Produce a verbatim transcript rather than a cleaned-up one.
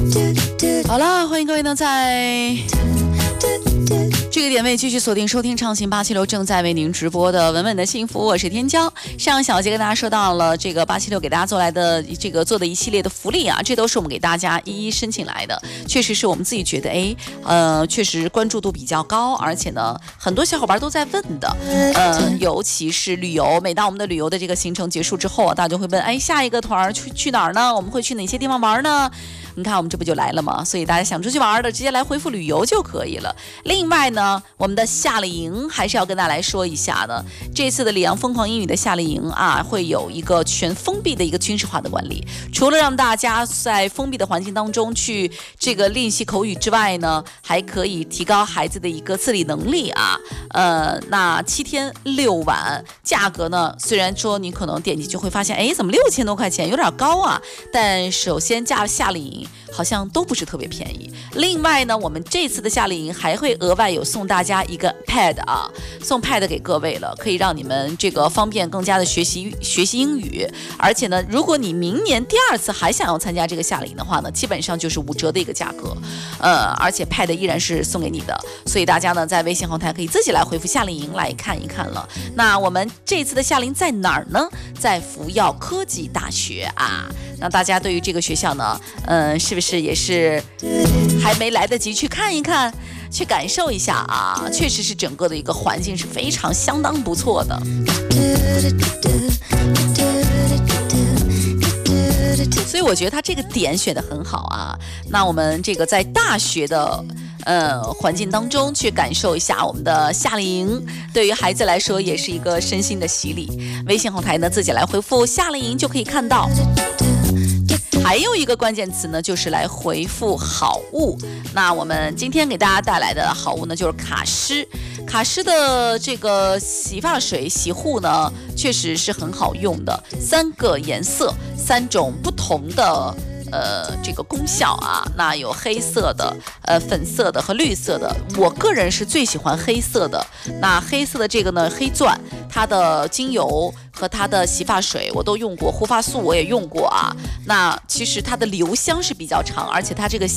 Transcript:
好了，欢迎各位呢在这个点位继续锁定收听畅行八七六正在为您直播的稳稳的幸福，我是天骄。上小节跟大家说到了这个八七六给大家做来的这个做的一系列的福利啊，这都是我们给大家一一申请来的，确实是我们自己觉得哎，呃，确实关注度比较高，而且呢，很多小伙伴都在问的，呃，尤其是旅游，每当我们的旅游的这个行程结束之后啊，大家就会问，哎，下一个团去去哪儿呢？我们会去哪些地方玩呢？你看我们这不就来了吗？所以大家想出去玩的，直接来回复旅游就可以了。另外呢，我们的夏令营还是要跟大家来说一下的。这次的里昂疯狂英语的夏令营啊，会有一个全封闭的一个军事化的管理。除了让大家在封闭的环境当中去这个练习口语之外呢，还可以提高孩子的一个自理能力啊。呃，那七天六晚，价格呢，虽然说你可能点击就会发现，哎，怎么六千多块钱，有点高啊。但首先加夏令营好像都不是特别便宜。另外呢，我们这次的夏令营还会额外有送大家一个 pad 啊，送 pad 给各位了，可以让你们这个方便更加的学习学习英语。而且呢，如果你明年第二次还想要参加这个夏令营的话呢，基本上就是五折的一个价格，呃，而且 pad 依然是送给你的。所以大家呢，在微信后台可以自己来回复夏令营来看一看了。那我们这次的夏令营在哪儿呢？在福耀科技大学啊。那大家对于这个学校呢，嗯、呃，是不是也是还没来得及去看一看，去感受一下啊？确实是整个的一个环境是非常相当不错的。所以我觉得他这个点选得很好啊。那我们这个在大学的呃环境当中去感受一下我们的夏令营，对于孩子来说也是一个身心的洗礼。微信后台呢自己来回复夏令营就可以看到。还有一个关键词呢，就是来回复好物。那我们今天给大家带来的好物呢，就是卡诗。卡诗的这个洗发水洗护呢，确实是很好用的，三个颜色，三种不同的呃，这个功效啊，那有黑色的、呃粉色的和绿色的。我个人是最喜欢黑色的。那黑色的这个呢，黑钻，它的精油和它的洗发水我都用过，护发素我也用过啊。那其实它的留香是比较长，而且它这个